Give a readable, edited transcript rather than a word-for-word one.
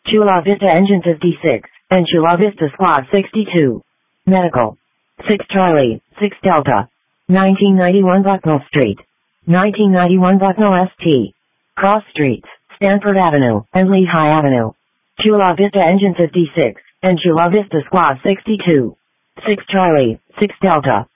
Chula Vista Engine 56, and Chula Vista Squad 62. Medical. 6 Charlie, 6 Delta. 1991 Bucknell Street. 1991 Bucknell ST. Cross Streets, Stanford Avenue, and Lehigh Avenue. Chula Vista Engine 56, and Chula Vista Squad 62. 6 Charlie, 6 Delta.